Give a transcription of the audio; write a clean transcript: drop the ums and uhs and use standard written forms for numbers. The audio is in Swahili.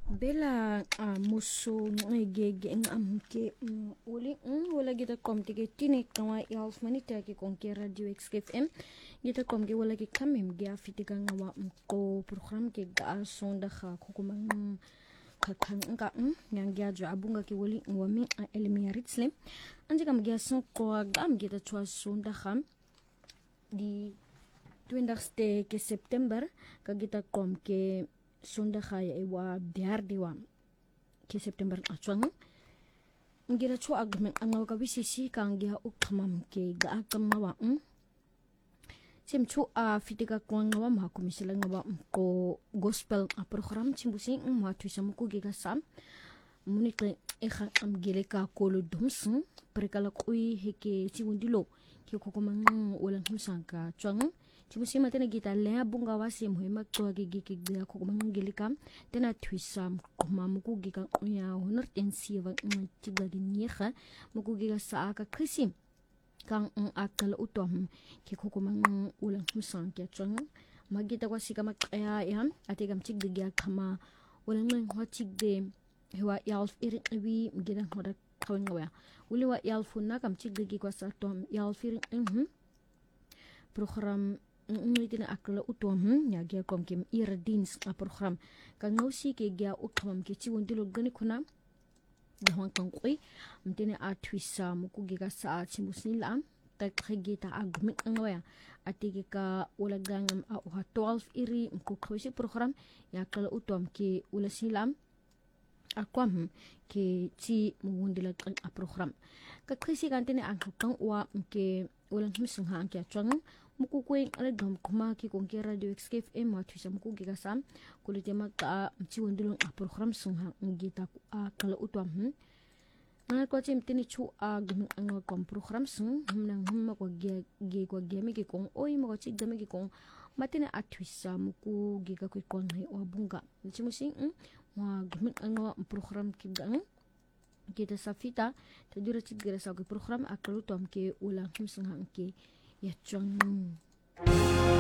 Bela muso ngege amke uli wala kita kom tige tini kawa yalf manita ki konke radio XFM kita kom ge wala ki kamem ge afitika ngawa ko program ke ga sonda kha kukumang kakang nga yang ge ajo abunga ki wali ngwami elmi ritsle anje kam ge son ko gam ge ta chwa sonda kham di 20 ke September ka kita kom ke sonda khaya ewa diwa ke September achwang ngira chwa agmen angaw ka bisisi kang giha ukhamam ke ga akam ngawa sim chu a fitika kwang ngawa ma komisila ngawa ko gospel a program chimbusi ma tuisam ko giga sam munike e kha am gele ka kolo dums prekala kui heke chiwundilo ke kokomang ulang husangka chwang Cibusi matena kita lea bunga wasi muhima kwa gigi kigda ko mangilikam tena twisam kuma muku giga ya honor tensi wa tiga dinyeha muku giga saaka krisim kang akal utom ke ko mang ulang musang ke chang magita wasi kama kaya ya atigam tigda gya kama ulang nang hotigde hewa yalf iri gida hoda kawenga uli wa yalfuna kam tigda gi kwa sa tom yalfir program ngitina akla utom ya gya kom kim iradins a program ka ngausi ke gya utom ke chiwondilo gani kuna dahwan kang koi mtene a twisa muku giga sa chimusnila ta khigita agmi ngawaya atike ka ulagangam a 12 iri mku khoisi program ya kala utom ke ulasilam akwam ke chi muwundila a program ka khisi kantene ang kang wa ke ulang himsung ha ang kya chang muku kweng alegam kuma ki konke radio XFM ma twisa muku giga sam kulite maka chiwondilong a program sungha ngita a kala utwam na ko chim tini chu a gum ang kom program sung nang hum ko ge ko ge mi ki kong oi mo chi dame ki kong matine a twisa muku giga ko kon hai o bunga chimusing wa gum ang program ki gang kita safita tadura chigira sa ko program a kala utwam ke ulang hum sungha ke ya chang